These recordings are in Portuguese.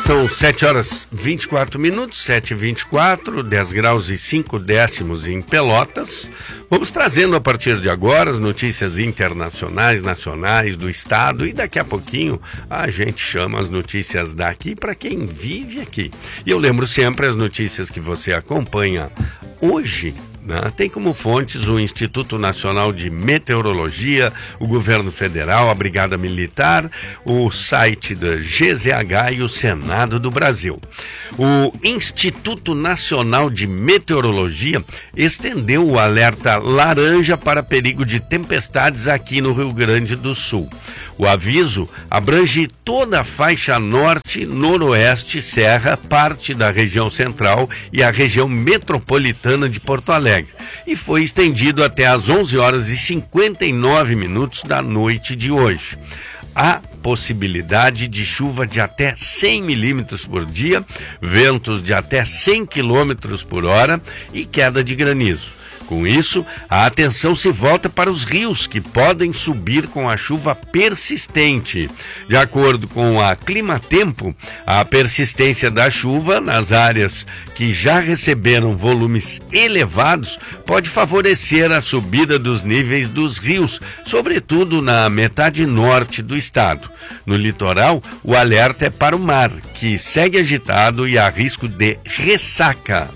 São 7 horas 24 minutos, 7h24, 10 graus e 5 décimos em Pelotas. Vamos trazendo a partir de agora as notícias internacionais, nacionais, do estado, e daqui a pouquinho a gente chama as notícias daqui para quem vive aqui. E eu lembro sempre as notícias que você acompanha hoje, né? Tem como fontes o Instituto Nacional de Meteorologia, o Governo Federal, a Brigada Militar, o site da GZH e o Senado do Brasil. O Instituto Nacional de Meteorologia estendeu o alerta laranja para perigo de tempestades aqui no Rio Grande do Sul. O aviso abrange toda a faixa norte, noroeste, serra, parte da região central e a região metropolitana de Porto Alegre, e foi estendido até às 11 horas e 59 minutos da noite de hoje. Há possibilidade de chuva de até 100 milímetros por dia, ventos de até 100 quilômetros por hora e queda de granizo. Com isso, a atenção se volta para os rios, que podem subir com a chuva persistente. De acordo com a Climatempo, a persistência da chuva nas áreas que já receberam volumes elevados pode favorecer a subida dos níveis dos rios, sobretudo na metade norte do estado. No litoral, o alerta é para o mar, que segue agitado e há risco de ressaca.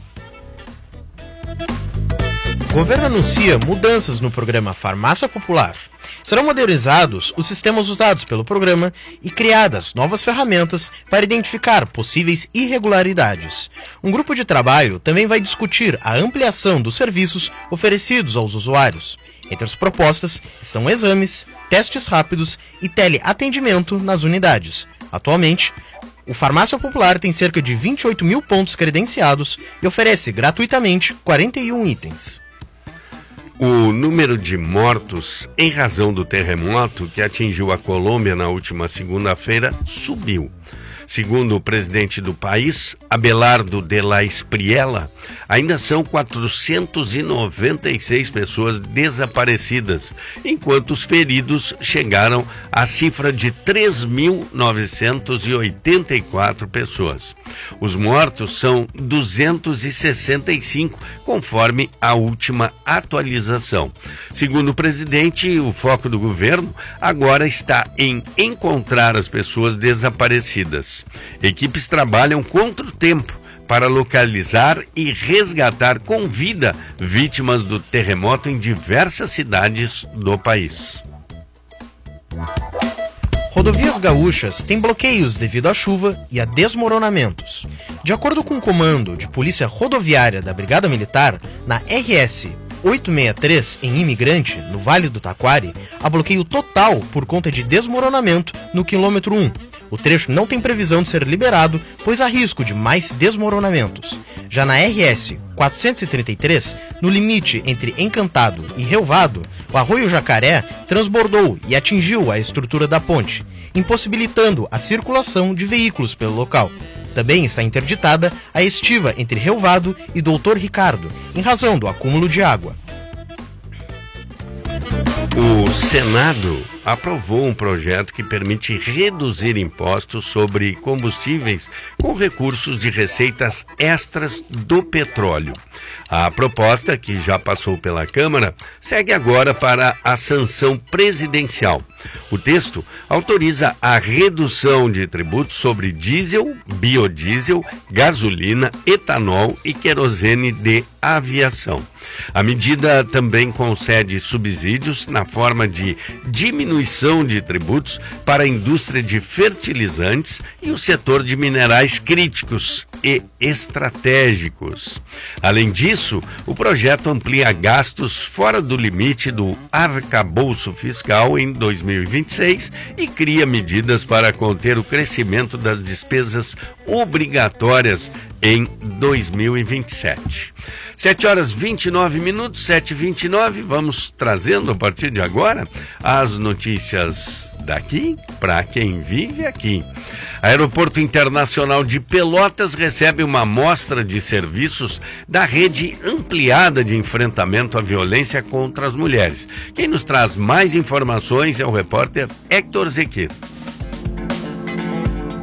O governo anuncia mudanças no programa Farmácia Popular. Serão modernizados os sistemas usados pelo programa e criadas novas ferramentas para identificar possíveis irregularidades. Um grupo de trabalho também vai discutir a ampliação dos serviços oferecidos aos usuários. Entre as propostas estão exames, testes rápidos e teleatendimento nas unidades. Atualmente, o Farmácia Popular tem cerca de 28 mil pontos credenciados e oferece gratuitamente 41 itens. O número de mortos em razão do terremoto que atingiu a Colômbia na última segunda-feira subiu. Segundo o presidente do país, Abelardo de la Espriella, ainda são 496 pessoas desaparecidas, enquanto os feridos chegaram à cifra de 3.984 pessoas. Os mortos são 265, conforme a última atualização. Segundo o presidente, o foco do governo agora está em encontrar as pessoas desaparecidas. Equipes trabalham contra o tempo para localizar e resgatar com vida vítimas do terremoto em diversas cidades do país. Rodovias gaúchas têm bloqueios devido à chuva e a desmoronamentos. De acordo com o Comando de Polícia Rodoviária da Brigada Militar, na RS 863, em Imigrante, no Vale do Taquari, há bloqueio total por conta de desmoronamento no quilômetro 1. O trecho não tem previsão de ser liberado, pois há risco de mais desmoronamentos. Já na RS 433, no limite entre Encantado e Relvado, o arroio Jacaré transbordou e atingiu a estrutura da ponte, impossibilitando a circulação de veículos pelo local. Também está interditada a estiva entre Relvado e Doutor Ricardo, em razão do acúmulo de água. O Senado aprovou um projeto que permite reduzir impostos sobre combustíveis com recursos de receitas extras do petróleo. A proposta, que já passou pela Câmara, segue agora para a sanção presidencial. O texto autoriza a redução de tributos sobre diesel, biodiesel, gasolina, etanol e querosene de aviação. A medida também concede subsídios na forma de diminuição de tributos para a indústria de fertilizantes e o setor de minerais críticos e estratégicos. Além disso, o projeto amplia gastos fora do limite do arcabouço fiscal em 2026 e cria medidas para conter o crescimento das despesas obrigatórias em 2027. 7 horas 29 minutos, 7h29, vamos trazendo a partir de agora as notícias daqui para quem vive aqui. Aeroporto Internacional de Pelotas recebe uma amostra de serviços da rede ampliada de enfrentamento à violência contra as mulheres. Quem nos traz mais informações é o repórter Héctor Zequer.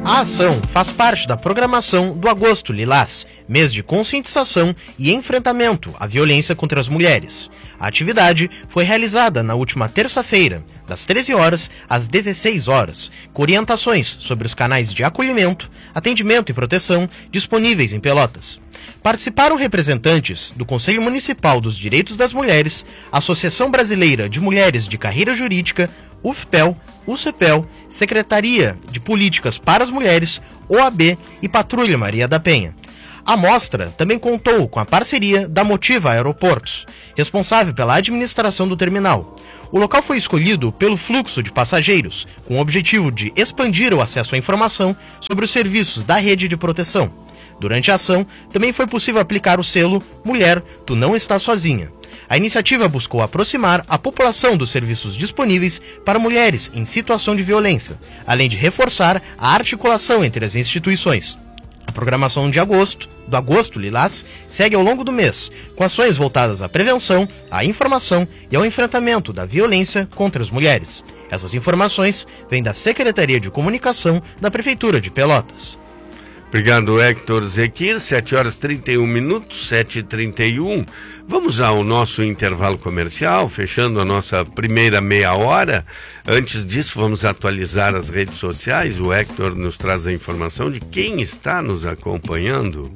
A ação faz parte da programação do Agosto Lilás, mês de conscientização e enfrentamento à violência contra as mulheres. A atividade foi realizada na última terça-feira, das 13 horas às 16 horas, com orientações sobre os canais de acolhimento, atendimento e proteção disponíveis em Pelotas. Participaram representantes do Conselho Municipal dos Direitos das Mulheres, Associação Brasileira de Mulheres de Carreira Jurídica, UFPEL, UCPEL, Secretaria de Políticas para as Mulheres, OAB e Patrulha Maria da Penha. A mostra também contou com a parceria da Motiva Aeroportos, responsável pela administração do terminal. O local foi escolhido pelo fluxo de passageiros, com o objetivo de expandir o acesso à informação sobre os serviços da rede de proteção. Durante a ação, também foi possível aplicar o selo Mulher, Tu Não Estás Sozinha. A iniciativa buscou aproximar a população dos serviços disponíveis para mulheres em situação de violência, além de reforçar a articulação entre as instituições. A programação do Agosto Lilás segue ao longo do mês, com ações voltadas à prevenção, à informação e ao enfrentamento da violência contra as mulheres. Essas informações vêm da Secretaria de Comunicação da Prefeitura de Pelotas. Obrigado, Hector Zequir. 7 horas 31 minutos, 7h31. Vamos ao nosso intervalo comercial, fechando a nossa primeira meia hora. Antes disso, vamos atualizar as redes sociais. O Hector nos traz a informação de quem está nos acompanhando.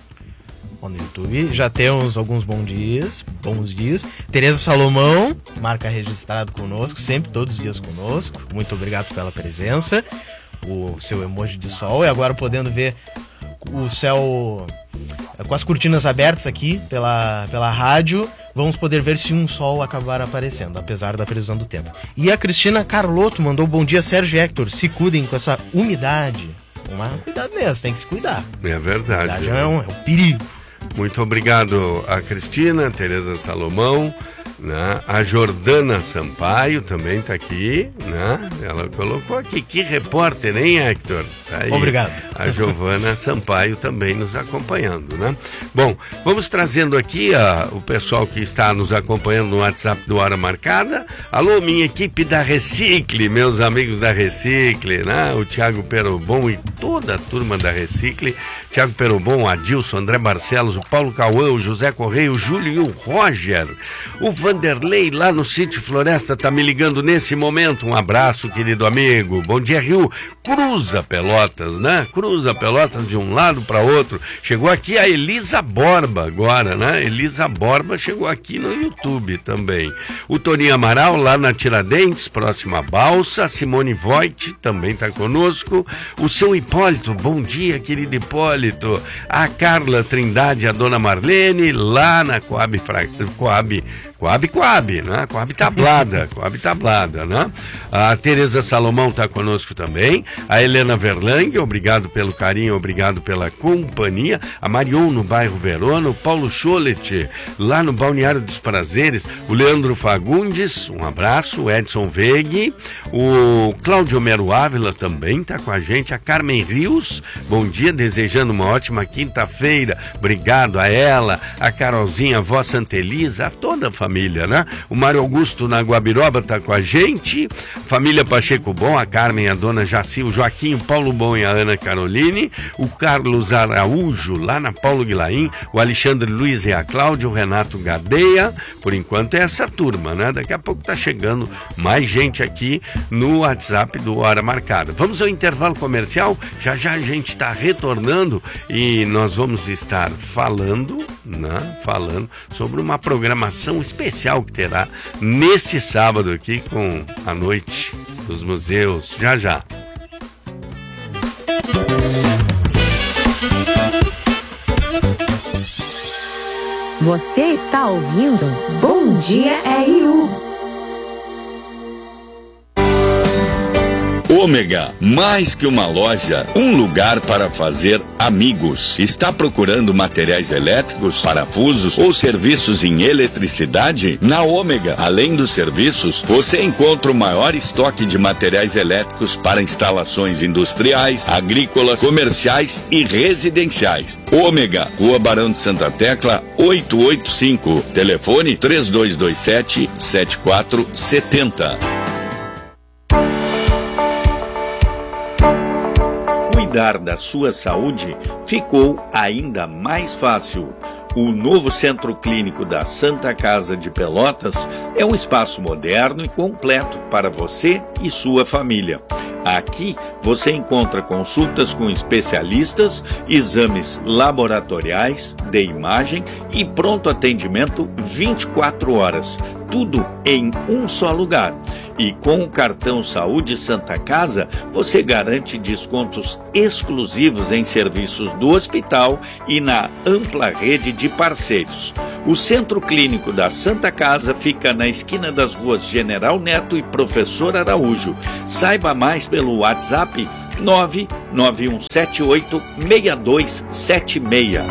Bom, no YouTube já temos alguns bons dias. Tereza Salomão, marca registrado conosco, sempre, todos os dias conosco. Muito obrigado pela presença. O seu emoji de sol, e agora podendo ver o céu com as cortinas abertas aqui pela rádio, vamos poder ver se um sol acabar aparecendo, apesar da previsão do tempo. E a Cristina Carlotto mandou bom dia, Sérgio e Hector, se cuidem com essa umidade. Cuidado mesmo, tem que se cuidar. É verdade. A umidade é um perigo. Muito obrigado a Cristina, Tereza Salomão, né? A Jordana Sampaio também está aqui, né? Ela colocou aqui, que repórter, hein, Hector? Tá aí. Obrigado. A Giovana Sampaio também nos acompanhando, né? Bom, vamos trazendo aqui o pessoal que está nos acompanhando no WhatsApp do Hora Marcada. Alô, minha equipe da Recicle, meus amigos da Recicle, né? O Thiago Perobon e toda a turma da Recicle. Thiago Perobon, o Adilson, André Barcelos, o Paulo Cauã, o José Correia, o Júlio e o Roger. O Vanderlei, lá no Sítio Floresta, tá me ligando nesse momento. Um abraço, querido amigo. Bom dia, Rio. Cruza Pelotas, né? Cruza Pelotas de um lado para outro. Chegou aqui a Elisa Borba agora, né? Elisa Borba chegou aqui no YouTube também. O Toninho Amaral, lá na Tiradentes, próxima à Balsa. A Simone Voigt também tá conosco. O seu Hipólito, bom dia, querido Hipólito. A Carla Trindade, a dona Marlene, lá na Coab, né? Coab Tablada, né? A Tereza Salomão está conosco também. A Helena Verlang, obrigado pelo carinho, obrigado pela companhia. A Marion, no bairro Verona. O Paulo Cholet, lá no Balneário dos Prazeres. O Leandro Fagundes, um abraço. O Edson Veig. O Cláudio Mero Ávila também está com a gente. A Carmen Rios, bom dia, desejando uma ótima quinta-feira. Obrigado a ela. A Carolzinha, a vó Santa Elisa, a toda a família, né? O Mário Augusto na Guabiroba está com a gente. Família Pacheco Bom, a Carmen, a dona Jaci, o Joaquim, o Paulo Bom e a Ana Caroline. O Carlos Araújo, lá na Paulo Guilaim. O Alexandre Luiz e a Cláudia. O Renato Gadeia. Por enquanto é essa turma, né? Daqui a pouco tá chegando mais gente aqui no WhatsApp do Hora Marcada. Vamos ao intervalo comercial. Já já a gente está retornando e nós vamos estar falando sobre uma programação especial que terá neste sábado aqui com a Noite dos Museus. Já já. Você está ouvindo Bom Dia RU. Ômega, mais que uma loja, um lugar para fazer amigos. Está procurando materiais elétricos, parafusos ou serviços em eletricidade? Na Ômega, além dos serviços, você encontra o maior estoque de materiais elétricos para instalações industriais, agrícolas, comerciais e residenciais. Ômega, Rua Barão de Santa Tecla, 885. Telefone 3227-7470. cuidar da sua saúde ficou ainda mais fácil. O novo Centro Clínico da Santa Casa de Pelotas é um espaço moderno e completo para você e sua família. Aqui você encontra consultas com especialistas, exames laboratoriais, de imagem e pronto atendimento 24 horas. Tudo em um só lugar. E com o cartão Saúde Santa Casa, você garante descontos exclusivos em serviços do hospital e na ampla rede de parceiros. O Centro Clínico da Santa Casa fica na esquina das ruas General Neto e Professor Araújo. Saiba mais pelo WhatsApp 991786276.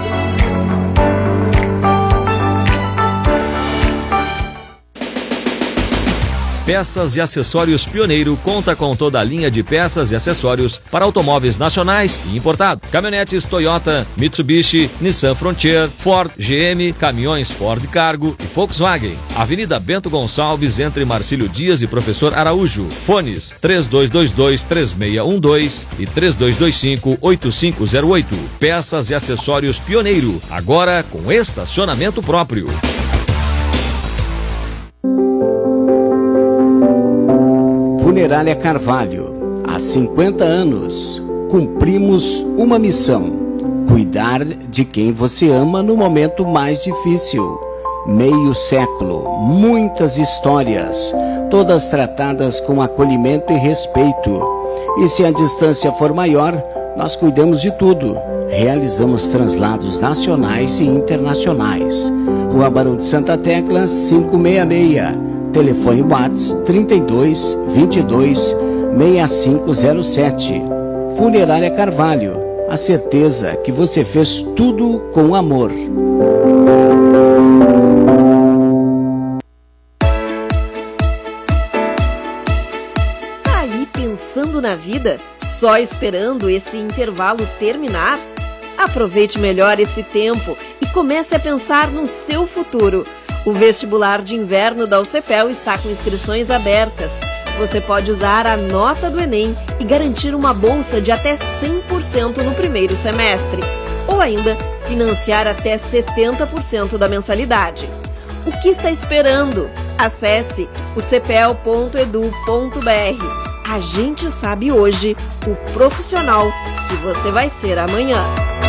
Peças e Acessórios Pioneiro conta com toda a linha de peças e acessórios para automóveis nacionais e importados. Caminhonetes Toyota, Mitsubishi, Nissan Frontier, Ford, GM, caminhões Ford Cargo e Volkswagen. Avenida Bento Gonçalves, entre Marcílio Dias e Professor Araújo. Fones 3222-3612 e 3225-8508. Peças e Acessórios Pioneiro, agora com estacionamento próprio. Funerária Carvalho, há 50 anos, cumprimos uma missão: cuidar de quem você ama no momento mais difícil. Meio século, muitas histórias, todas tratadas com acolhimento e respeito. E se a distância for maior, nós cuidamos de tudo. Realizamos translados nacionais e internacionais. Rua Barão de Santa Tecla, 566. Telefone WhatsApp 32 22 6507. Funerária Carvalho, a certeza que você fez tudo com amor. Tá aí pensando na vida? Só esperando esse intervalo terminar? Aproveite melhor esse tempo e comece a pensar no seu futuro. O vestibular de inverno da UCPEL está com inscrições abertas. Você pode usar a nota do Enem e garantir uma bolsa de até 100% no primeiro semestre. Ou ainda, financiar até 70% da mensalidade. O que está esperando? Acesse ucpel.edu.br. A gente sabe hoje o profissional que você vai ser amanhã.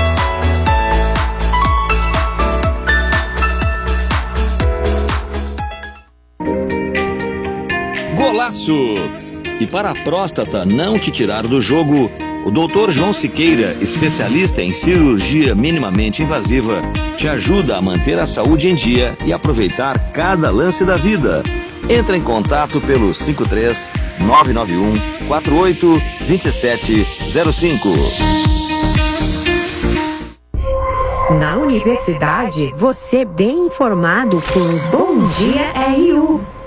Golaço! E para a próstata não te tirar do jogo, o Dr. João Siqueira, especialista em cirurgia minimamente invasiva, te ajuda a manter a saúde em dia e aproveitar cada lance da vida. Entra em contato pelo 53 991 48 2705. Na universidade, você bem informado com Bom Dia RU.